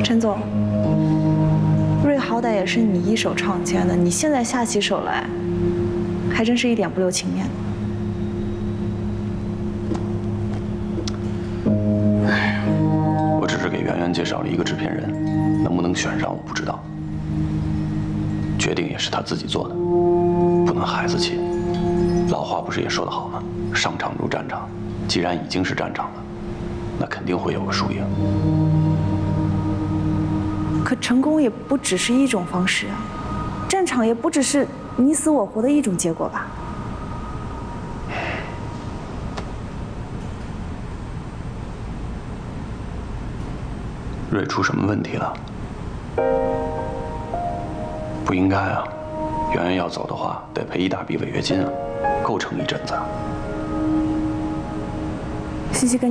陈总，瑞好歹也是你一手创建的，你现在下起手来，还真是一点不留情面。 我只是给圆圆介绍了一个制片人，能不能选上我不知道。决定也是他自己做的，不能孩子气。老话不是也说得好吗？上场如战场，既然已经是战场了，那肯定会有个输赢。 可成功也不只是一种方式啊，战场也不只是你死我活的一种结果吧。 瑞出什么问题了？不应该啊！圆圆要走的话，得赔1大笔违约金啊，够撑一阵子。 西西跟。